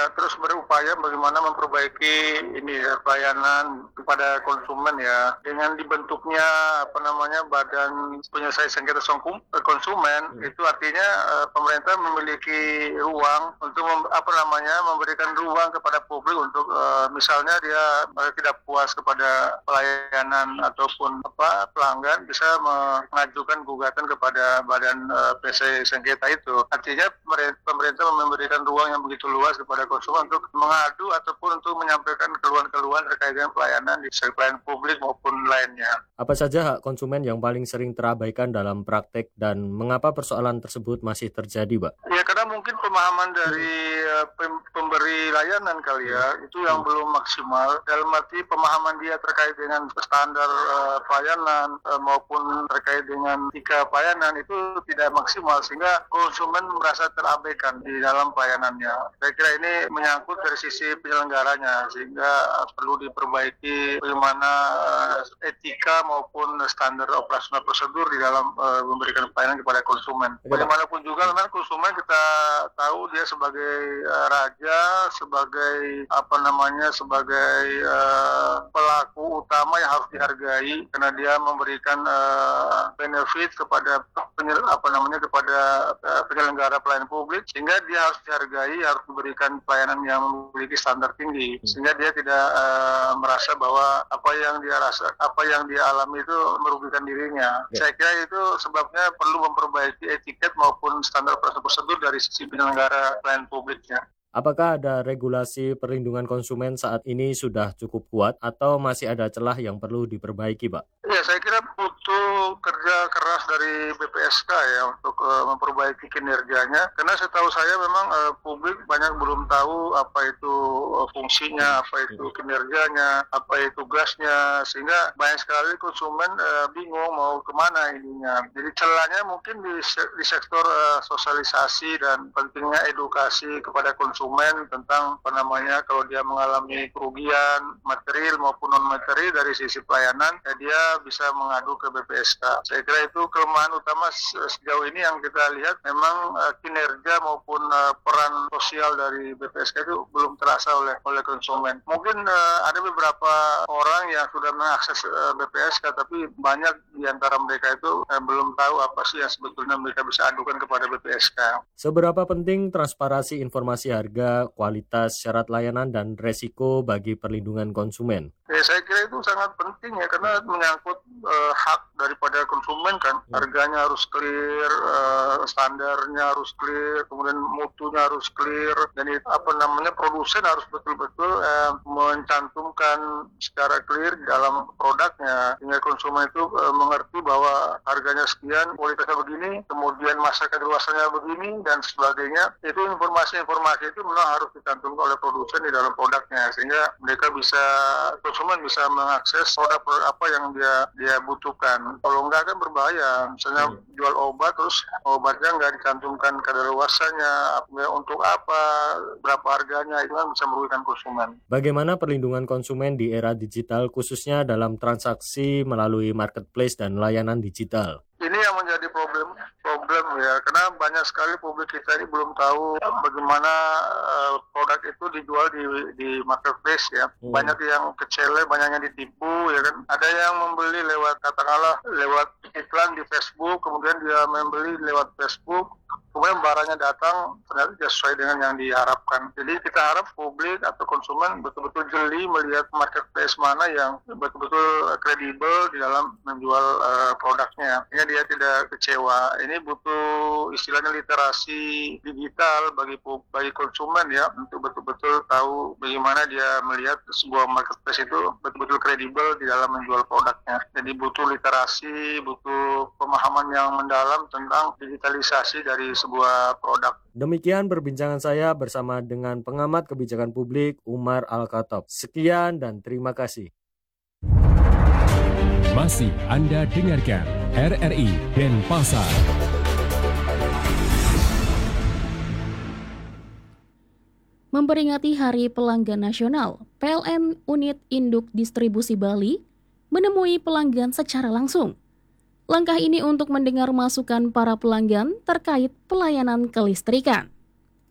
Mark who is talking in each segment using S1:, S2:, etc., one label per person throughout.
S1: terus berupaya bagaimana memperbaiki ini ya, pelayanan kepada konsumen ya, dengan dibentuknya badan penyelesaian sengketa konsumen. Itu artinya pemerintah memiliki ruang untuk memberikan ruang kepada publik untuk misalnya dia tidak puas kepada pelayanan ataupun pelanggan bisa mengajukan gugatan kepada badan PC sengketa itu. Artinya pemerintah memberikan ruang yang begitu luas kepada konsumen untuk mengadu ataupun untuk menyampaikan keluhan-keluhan terkait dengan pelayanan di pelayanan publik maupun lainnya.
S2: Apa saja hak konsumen yang paling sering terabaikan dalam praktek dan mengapa persoalan tersebut masih terjadi, Pak?
S1: Ya, karena mungkin pemahaman dari pemberi layanan kali ya, itu yang belum maksimal. Dalam arti pemahaman dia terkait dengan standar pelayanan maupun terkait dengan etika pelayanan itu tidak maksimal, sehingga konsumen merasa terabaikan di dalam pelayanannya. Saya kira ini menyangkut dari sisi penyelenggaranya, sehingga perlu diperbaiki bagaimana etika maupun standar operasional prosedur di dalam memberikan pelayanan kepada konsumen. Bagaimanapun juga memang konsumen kita tahu dia sebagai raja, sebagai sebagai pelaku utama yang harus dihargai karena dia memberikan benefit kepada penyelenggara pelayanan publik, sehingga dia harus dihargai, harus diberikan pelayanan yang memiliki standar tinggi, sehingga dia tidak merasa bahwa apa yang dia alami itu merugikan dirinya. Saya kira itu sebabnya perlu memperbaiki etiket maupun standar prosedur dari sisi penyelenggara pelayanan publiknya.
S2: Apakah ada regulasi perlindungan konsumen saat ini sudah cukup kuat atau masih ada celah yang perlu diperbaiki, Pak?
S1: Ya, saya kira butuh kerja keras dari BPSK ya untuk memperbaiki kinerjanya. Karena setahu saya memang publik banyak belum tahu apa itu fungsinya, apa itu kinerjanya, apa itu tugasnya, sehingga banyak sekali konsumen bingung mau kemana ininya. Jadi celahnya mungkin di sektor sosialisasi dan pentingnya edukasi kepada konsumen tentang kalau dia mengalami kerugian material maupun non material dari sisi pelayanan, ya dia bisa mengadu ke BPSK. Saya kira itu kelemahan utama sejauh ini yang kita lihat, memang kinerja maupun peran sosial dari BPSK itu belum terasa oleh konsumen. Mungkin ada beberapa orang yang sudah mengakses BPSK, tapi banyak di antara mereka itu belum tahu apa sih yang sebetulnya mereka bisa adukan kepada BPSK.
S2: Seberapa penting transparansi informasi harga, kualitas, syarat layanan, dan resiko bagi perlindungan konsumen?
S1: Ya, saya kira itu sangat penting ya, karena menyangkut hak daripada konsumen kan. Harganya harus clear, standarnya harus clear, kemudian mutunya harus clear, dan produsen harus betul-betul mencantumkan secara clear di dalam produknya, sehingga konsumen itu mengerti bahwa harganya sekian, kualitasnya begini, kemudian masa kedeluarsaannya begini, dan sebagainya. Itu informasi-informasi itu memang harus dicantumkan oleh produsen di dalam produknya, sehingga konsumen bisa mengakses produk apa yang dia butuhkan. Kalau enggak kan berbahaya. Misalnya jual obat, terus obatnya enggak dicantumkan kadaluarsanya, untuk apa, berapa harganya, itu kan bisa merugikan konsumen.
S2: Bagaimana perlindungan konsumen di era digital, khususnya dalam transaksi melalui marketplace dan layanan digital?
S1: Ini yang menjadi problem ya, karena banyak sekali publik kita ini belum tahu bagaimana produk itu dijual di marketplace ya. Banyak yang kecele, banyak yang ditipu ya kan. Ada yang membeli lewat iklan di Facebook, kemudian dia membeli lewat Facebook, kemudian barangnya datang ternyata tidak sesuai dengan yang diharapkan. Jadi kita harap publik atau konsumen betul-betul jeli melihat marketplace mana yang betul-betul kredibel di dalam menjual produknya. Ini dia tidak kecewa. Ini butuh istilahnya literasi digital bagi konsumen ya, untuk betul-betul tahu bagaimana dia melihat sebuah marketplace itu betul-betul kredibel di dalam menjual produknya. Jadi butuh literasi, butuh pemahaman yang mendalam tentang digitalisasi dari sebuah produk.
S2: Demikian perbincangan saya bersama dengan pengamat kebijakan publik Umar Al-Khattab. Sekian dan terima kasih.
S3: Masih Anda dengarkan RRI Denpasar.
S4: Memperingati Hari Pelanggan Nasional, PLN Unit Induk Distribusi Bali menemui pelanggan secara langsung. Langkah ini untuk mendengar masukan para pelanggan terkait pelayanan kelistrikan.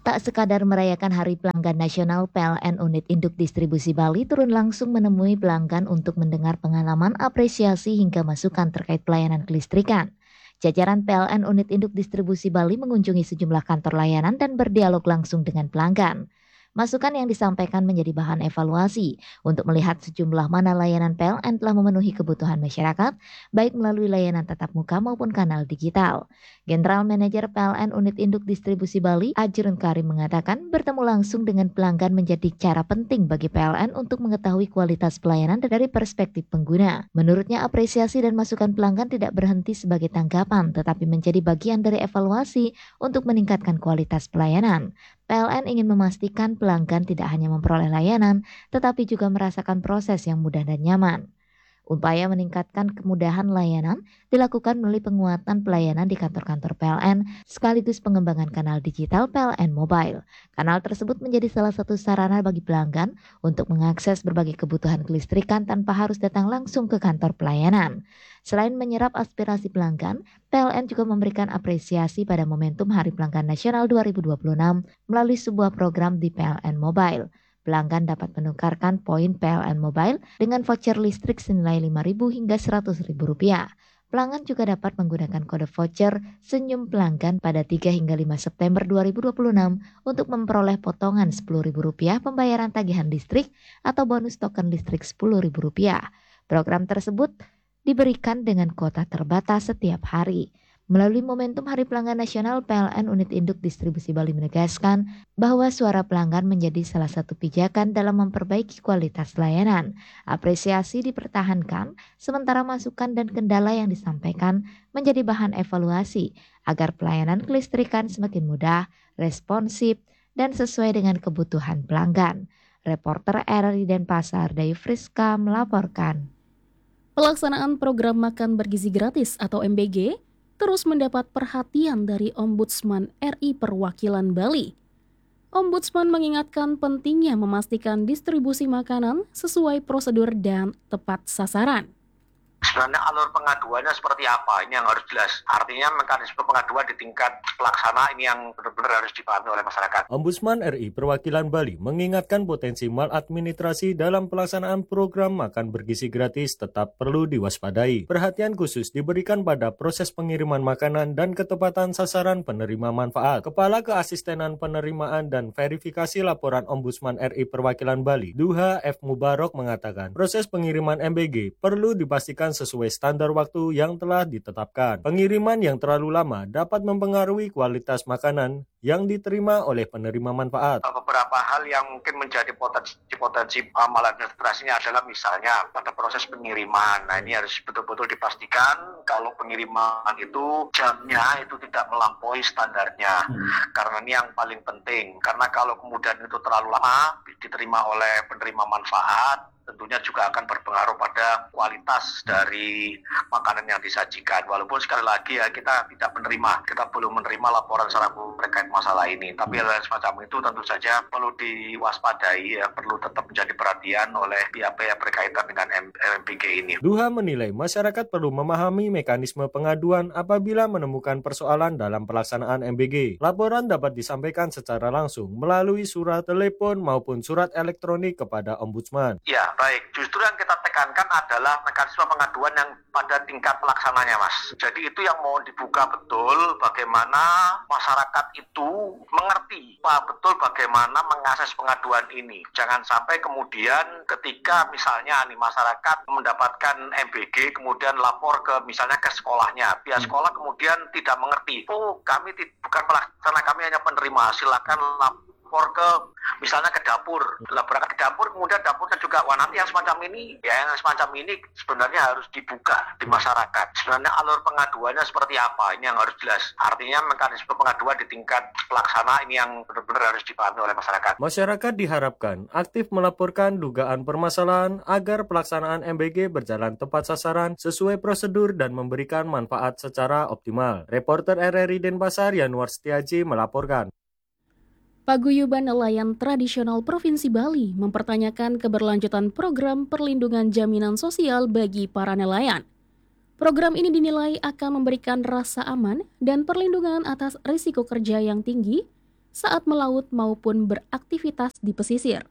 S5: Tak sekadar merayakan Hari Pelanggan Nasional, PLN Unit Induk Distribusi Bali turun langsung menemui pelanggan untuk mendengar pengalaman, apresiasi hingga masukan terkait pelayanan kelistrikan. Jajaran PLN Unit Induk Distribusi Bali mengunjungi sejumlah kantor layanan dan berdialog langsung dengan pelanggan. Masukan yang disampaikan menjadi bahan evaluasi untuk melihat sejumlah mana layanan PLN telah memenuhi kebutuhan masyarakat, baik melalui layanan tatap muka maupun kanal digital. General Manager PLN Unit Induk Distribusi Bali, Ajrun Karim mengatakan bertemu langsung dengan pelanggan menjadi cara penting bagi PLN untuk mengetahui kualitas pelayanan dari perspektif pengguna. Menurutnya, apresiasi dan masukan pelanggan tidak berhenti sebagai tanggapan, tetapi menjadi bagian dari evaluasi untuk meningkatkan kualitas pelayanan. PLN ingin memastikan pelanggan tidak hanya memperoleh layanan, tetapi juga merasakan proses yang mudah dan nyaman. Upaya meningkatkan kemudahan layanan dilakukan melalui penguatan pelayanan di kantor-kantor PLN sekaligus pengembangan kanal digital PLN Mobile. Kanal tersebut menjadi salah satu sarana bagi pelanggan untuk mengakses berbagai kebutuhan kelistrikan tanpa harus datang langsung ke kantor pelayanan. Selain menyerap aspirasi pelanggan, PLN juga memberikan apresiasi pada momentum Hari Pelanggan Nasional 2026 melalui sebuah program di PLN Mobile. Pelanggan dapat menukarkan poin PLN Mobile dengan voucher listrik senilai Rp5.000 hingga Rp100.000. Pelanggan juga dapat menggunakan kode voucher Senyum Pelanggan pada 3 hingga 5 September 2026 untuk memperoleh potongan Rp10.000 pembayaran tagihan listrik atau bonus token listrik Rp10.000. Program tersebut diberikan dengan kuota terbatas setiap hari. Melalui momentum Hari Pelanggan Nasional, PLN Unit Induk Distribusi Bali menegaskan bahwa suara pelanggan menjadi salah satu pijakan dalam memperbaiki kualitas layanan. Apresiasi dipertahankan, sementara masukan dan kendala yang disampaikan menjadi bahan evaluasi agar pelayanan kelistrikan semakin mudah, responsif, dan sesuai dengan kebutuhan pelanggan. Reporter RRI Denpasar, Dayu Friska melaporkan.
S4: Pelaksanaan program makan bergizi gratis atau MBG terus mendapat perhatian dari Ombudsman RI Perwakilan Bali. Ombudsman mengingatkan pentingnya memastikan distribusi makanan sesuai prosedur dan tepat sasaran.
S6: Sebenarnya alur pengaduannya seperti apa, ini yang harus jelas. Artinya mekanisme pengaduan di tingkat pelaksana ini yang benar-benar harus dipahami oleh masyarakat.
S2: Ombudsman RI Perwakilan Bali mengingatkan potensi maladministrasi dalam pelaksanaan program makan bergizi gratis tetap perlu diwaspadai. Perhatian khusus diberikan pada proses pengiriman makanan dan ketepatan sasaran penerima manfaat. Kepala Keasistenan Penerimaan dan Verifikasi Laporan Ombudsman RI Perwakilan Bali, Duha F. Mubarok mengatakan, proses pengiriman MBG perlu dipastikan sesuai standar waktu yang telah ditetapkan. Pengiriman yang terlalu lama dapat mempengaruhi kualitas makanan yang diterima oleh penerima manfaat.
S6: Beberapa hal yang mungkin menjadi potensi maladministrasinya adalah misalnya pada proses pengiriman. Nah, ini harus betul-betul dipastikan kalau pengiriman itu jamnya itu tidak melampaui standarnya. Karena ini yang paling penting. Karena kalau kemudian itu terlalu lama diterima oleh penerima manfaat, tentunya juga akan berpengaruh pada kualitas dari makanan yang disajikan. Walaupun sekali lagi ya kita tidak menerima, kita belum menerima laporan secara terkait masalah ini. Tapi hal semacam itu tentu saja perlu diwaspadai, ya, perlu tetap menjadi perhatian oleh pihak-pihak berkaitan dengan MBG ini.
S2: Duha menilai masyarakat perlu memahami mekanisme pengaduan apabila menemukan persoalan dalam pelaksanaan MBG. Laporan dapat disampaikan secara langsung melalui surat telepon maupun surat elektronik kepada Ombudsman.
S6: Ya, baik. Justru yang kita tekankan adalah mekanisme pengaduan yang pada tingkat pelaksananya, Mas. Jadi itu yang mau dibuka betul bagaimana masyarakat itu mengerti betul bagaimana mengakses pengaduan ini. Jangan sampai kemudian ketika misalnya nih masyarakat mendapatkan MBG kemudian lapor ke misalnya ke sekolahnya. Pihak sekolah kemudian tidak mengerti. Oh, kami bukan pelaksana, kami hanya penerima. Silakan lapor ke misalnya ke dapur, berangkat ke dapur, kemudian dapurnya juga, nanti yang semacam ini, ya yang semacam ini sebenarnya harus dibuka di masyarakat. Sebenarnya alur pengaduannya seperti apa, ini yang harus jelas. Artinya mekanisme pengaduan di tingkat pelaksana ini yang benar-benar harus dipahami oleh masyarakat.
S2: Masyarakat diharapkan aktif melaporkan dugaan permasalahan agar pelaksanaan MBG berjalan tepat sasaran, sesuai prosedur dan memberikan manfaat secara optimal. Reporter RRI Denpasar Yanuar Setiaji melaporkan.
S4: Paguyuban Nelayan Tradisional Provinsi Bali mempertanyakan keberlanjutan program perlindungan jaminan sosial bagi para nelayan. Program ini dinilai akan memberikan rasa aman dan perlindungan atas risiko kerja yang tinggi, saat melaut maupun beraktivitas di pesisir.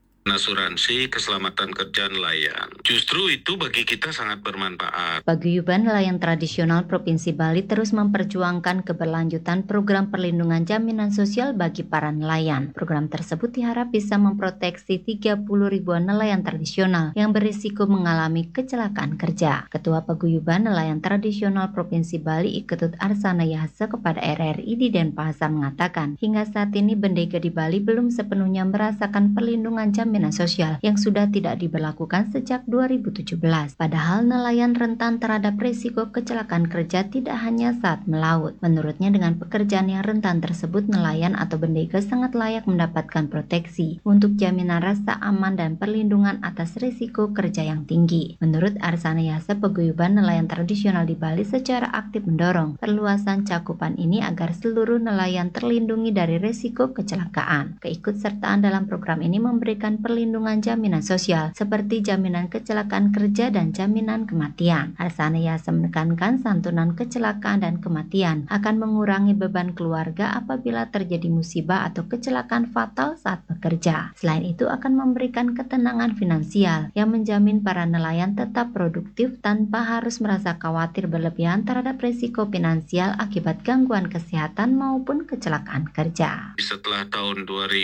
S7: Asuransi keselamatan kerja nelayan. Justru itu bagi kita sangat bermanfaat.
S5: Paguyuban nelayan tradisional Provinsi Bali terus memperjuangkan keberlanjutan program perlindungan jaminan sosial bagi para nelayan. Program tersebut diharap bisa memproteksi 30 ribuan nelayan tradisional yang berisiko mengalami kecelakaan kerja. Ketua Paguyuban Nelayan Tradisional Provinsi Bali Iketut Arsana Yahasa kepada RRI di Denpasar mengatakan, hingga saat ini bendega di Bali belum sepenuhnya merasakan perlindungan jaminan sosial yang sudah tidak diberlakukan sejak 2017. Padahal nelayan rentan terhadap risiko kecelakaan kerja tidak hanya saat melaut. Menurutnya dengan pekerjaan yang rentan tersebut, nelayan atau bendega sangat layak mendapatkan proteksi untuk jaminan rasa aman dan perlindungan atas risiko kerja yang tinggi. Menurut Arsana Yasa, Paguyuban Nelayan Tradisional di Bali secara aktif mendorong perluasan cakupan ini agar seluruh nelayan terlindungi dari risiko kecelakaan. Keikutsertaan dalam program ini memberikan perlindungan jaminan sosial seperti jaminan kecelakaan kerja dan jaminan kematian. Arsana Yasa menekankan santunan kecelakaan dan kematian akan mengurangi beban keluarga apabila terjadi musibah atau kecelakaan fatal saat bekerja. Selain itu akan memberikan ketenangan finansial yang menjamin para nelayan tetap produktif tanpa harus merasa khawatir berlebihan terhadap risiko finansial akibat gangguan kesehatan maupun kecelakaan kerja.
S7: Setelah tahun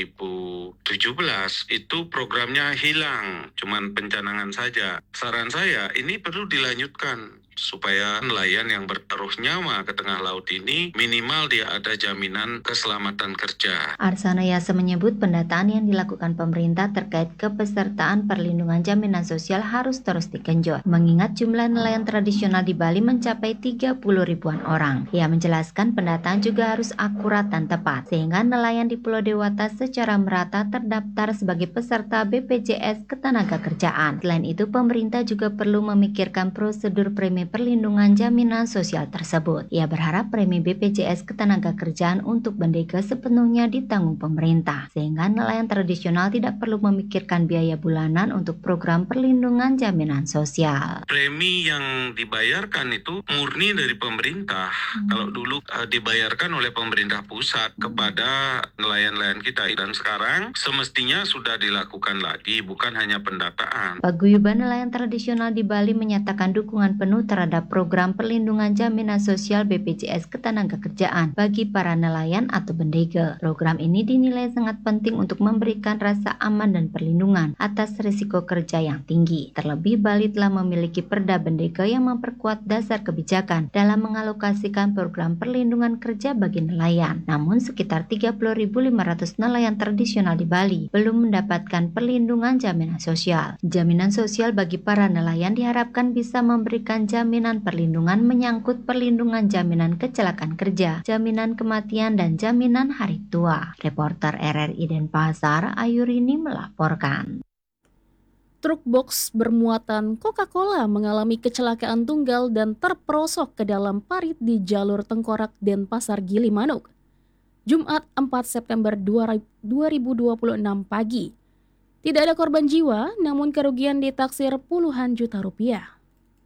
S7: 2017 itu programnya hilang, cuman pencanangan saja. Saran saya ini perlu dilanjutkan supaya nelayan yang bertaruh nyawa ke tengah laut ini minimal dia ada jaminan keselamatan kerja.
S5: Arsana Yasa menyebut pendataan yang dilakukan pemerintah terkait kepesertaan perlindungan jaminan sosial harus terus digenjot, mengingat jumlah nelayan tradisional di Bali mencapai 30 ribuan orang. Ia menjelaskan pendataan juga harus akurat dan tepat, sehingga nelayan di Pulau Dewata secara merata terdaftar sebagai peserta BPJS Ketenagakerjaan. Selain itu, pemerintah juga perlu memikirkan prosedur premi perlindungan jaminan sosial tersebut. Ia berharap premi BPJS Ketenagakerjaan untuk bendega sepenuhnya ditanggung pemerintah, sehingga nelayan tradisional tidak perlu memikirkan biaya bulanan untuk program perlindungan jaminan sosial.
S7: Premi yang dibayarkan itu murni dari pemerintah. Kalau dulu dibayarkan oleh pemerintah pusat kepada nelayan-nelayan kita, dan sekarang semestinya sudah dilakukan lagi, bukan hanya pendataan.
S5: Paguyuban nelayan tradisional di Bali menyatakan dukungan penuh terhadap program perlindungan jaminan sosial BPJS Ketenagakerjaan bagi para nelayan atau bendega. Program ini dinilai sangat penting untuk memberikan rasa aman dan perlindungan atas risiko kerja yang tinggi. Terlebih, Bali telah memiliki Perda Bendega yang memperkuat dasar kebijakan dalam mengalokasikan program perlindungan kerja bagi nelayan. Namun, sekitar 30.500 nelayan tradisional di Bali belum mendapatkan perlindungan jaminan sosial. Jaminan sosial bagi para nelayan diharapkan bisa memberikan jaminan perlindungan menyangkut perlindungan jaminan kecelakaan kerja, jaminan kematian, dan jaminan hari tua. Reporter RRI Denpasar, Ayurini melaporkan.
S4: Truk box bermuatan Coca-Cola mengalami kecelakaan tunggal dan terperosok ke dalam parit di jalur Tengkorak Denpasar Gilimanuk, Jumat 4 September 2026 pagi. Tidak ada korban jiwa, namun kerugian ditaksir puluhan juta rupiah.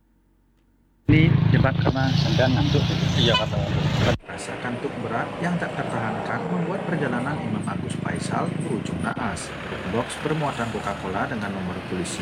S8: Ini jebak karena sedang ngantuk. Iya, kata rasa kantuk berat yang tak tertahankan membuat perjalanan Imam Agus Faisal berujung naas. Box bermuatan Coca-Cola dengan nomor polisi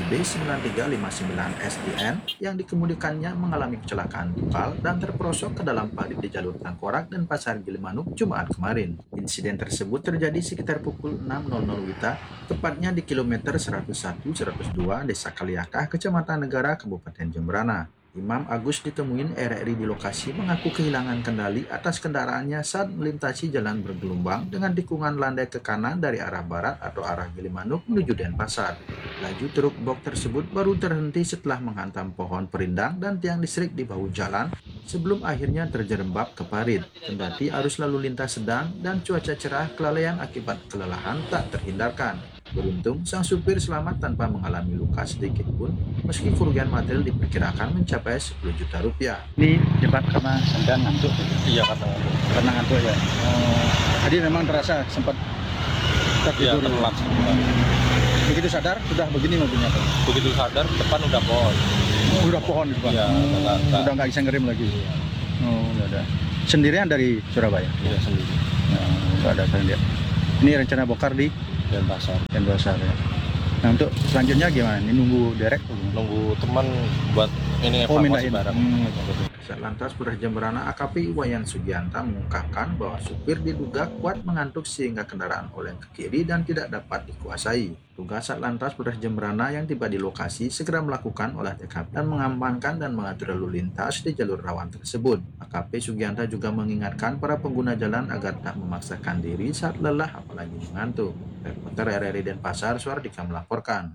S8: B9359SDN yang dikemudikannya mengalami kecelakaan tunggal dan terperosok ke dalam parit di jalur Tengkorak dan Pasar Gilimanuk Jumat kemarin. Insiden tersebut terjadi sekitar pukul 6.00 WITA, tepatnya di kilometer 101-102 Desa Kaliakah, Kecamatan Negara, Kabupaten Jemberana. Imam Agus ditemuin RRI di lokasi mengaku kehilangan kendali atas kendaraannya saat melintasi jalan bergelombang dengan tikungan landai ke kanan dari arah barat atau arah Gilimanuk menuju Denpasar. Laju truk box tersebut baru terhenti setelah menghantam pohon perindang dan tiang listrik di bahu jalan sebelum akhirnya terjerembab ke parit. Kendati arus lalu lintas sedang dan cuaca cerah, kelalaian akibat kelelahan tak terhindarkan. Beruntung, sang supir selamat tanpa mengalami luka sedikit pun, meski kerugian material diperkirakan mencapai 10 juta rupiah.
S9: Ini jebak karena sedang ngantuk. Iya, kata karena ngantuk ya. Jadi memang terasa sempat tertidur. Iya, begitu sadar, sudah begini mobilnya.
S10: Begitu sadar, depan udah pohon.
S9: Udah pohon di depan.
S10: Iya,
S9: udah nggak bisa ngerem lagi. Oh, ya udah. Sendirian dari Surabaya?
S10: Iya, sendiri.
S9: Nah, itu ada saya lihat. Ini rencana bongkar di
S10: Denpasar.
S9: ya. Nah, untuk selanjutnya gimana? Ini nunggu derek?
S10: Nunggu teman buat ini
S9: mindahin
S10: evakuasi barang.
S8: Satlantas Polres Jemberana AKP Wayan Sugianta mengungkapkan bahwa supir diduga kuat mengantuk sehingga kendaraan oleng ke kiri dan tidak dapat dikuasai. Tugas Satlantas Polres Jemberana yang tiba di lokasi segera melakukan olah TKP dan mengamankan dan mengatur lalu lintas di jalur rawan tersebut. AKP Sugianta juga mengingatkan para pengguna jalan agar tak memaksakan diri saat lelah apalagi mengantuk. Reporter RRI Denpasar, Suardika melaporkan.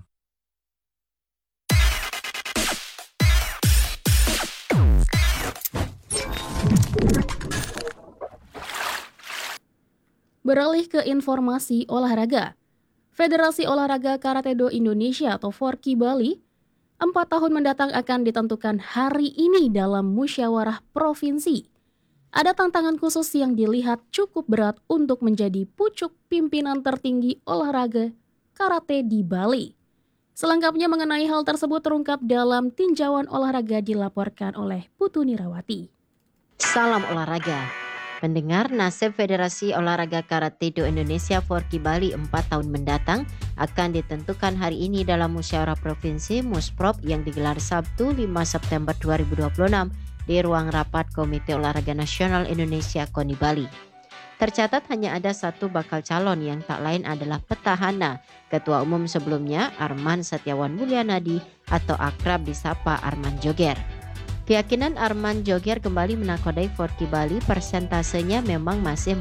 S4: Beralih ke informasi olahraga. Federasi Olahraga Karate-Do Indonesia atau FORKI Bali 4 tahun mendatang akan ditentukan hari ini dalam musyawarah provinsi. Ada tantangan khusus yang dilihat cukup berat untuk menjadi pucuk pimpinan tertinggi olahraga karate di Bali. Selengkapnya mengenai hal tersebut terungkap dalam tinjauan olahraga dilaporkan oleh Putu Nirawati.
S11: Salam olahraga. Pendengar, nasib Federasi Olahraga Karate-Do Indonesia FORKI Bali 4 tahun mendatang akan ditentukan hari ini dalam musyawarah provinsi Musprop yang digelar Sabtu 5 September 2026 di ruang rapat Komite Olahraga Nasional Indonesia KONI Bali. Tercatat hanya ada satu bakal calon yang tak lain adalah petahana Ketua Umum sebelumnya Arman Setiawan Mulyanadi atau akrab disapa Arman Joger. Keyakinan Arman Joger kembali menakodai FORKI Bali persentasenya memang masih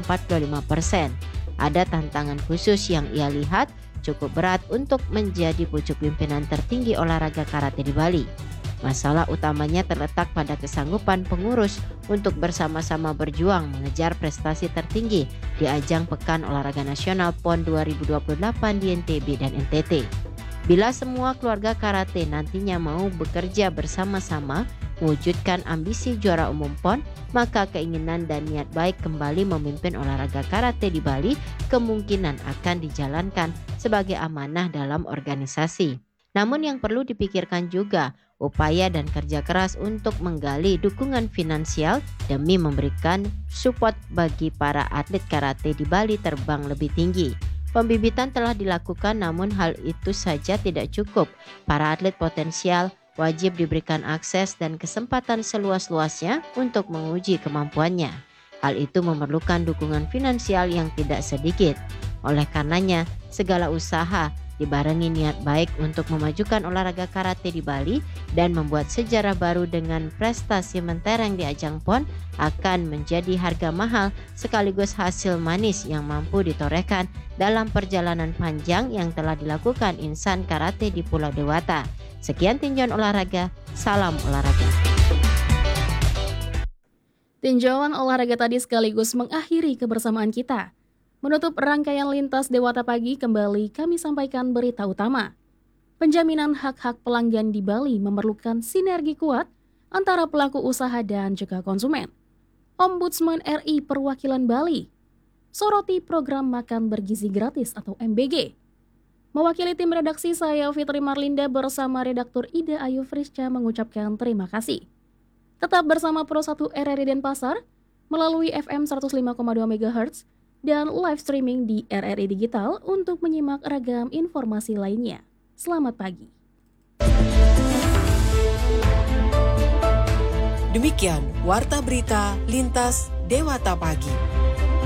S11: 45%. Ada tantangan khusus yang ia lihat cukup berat untuk menjadi pucuk pimpinan tertinggi olahraga karate di Bali. Masalah utamanya terletak pada kesanggupan pengurus untuk bersama-sama berjuang mengejar prestasi tertinggi di ajang Pekan Olahraga Nasional PON 2028 di NTB dan NTT. Bila semua keluarga karate nantinya mau bekerja bersama-sama mewujudkan ambisi juara umum PON, maka keinginan dan niat baik kembali memimpin olahraga karate di Bali kemungkinan akan dijalankan sebagai amanah dalam organisasi. Namun yang perlu dipikirkan juga upaya dan kerja keras untuk menggali dukungan finansial demi memberikan support bagi para atlet karate di Bali terbang lebih tinggi. Pembibitan telah dilakukan, namun hal itu saja tidak cukup. Para atlet potensial wajib diberikan akses dan kesempatan seluas-luasnya untuk menguji kemampuannya. Hal itu memerlukan dukungan finansial yang tidak sedikit. Oleh karenanya, segala usaha dibarengi niat baik untuk memajukan olahraga karate di Bali dan membuat sejarah baru dengan prestasi mentereng di ajang PON akan menjadi harga mahal sekaligus hasil manis yang mampu ditorehkan dalam perjalanan panjang yang telah dilakukan insan karate di Pulau Dewata. Sekian tinjauan olahraga, salam olahraga.
S4: Tinjauan olahraga tadi sekaligus mengakhiri kebersamaan kita. Menutup rangkaian Lintas Dewata Pagi, kembali kami sampaikan berita utama. Penjaminan hak-hak pelanggan di Bali memerlukan sinergi kuat antara pelaku usaha dan juga konsumen. Ombudsman RI Perwakilan Bali soroti program makan bergizi gratis atau MBG. Mewakili tim redaksi, saya Fitri Marlinda bersama redaktur Ida Ayu Frisca mengucapkan terima kasih. Tetap bersama Pro 1 RRI Denpasar melalui FM 105,2 MHz dan live streaming di RRI Digital untuk menyimak ragam informasi lainnya. Selamat pagi.
S12: Demikian Warta Berita Lintas Dewata Pagi.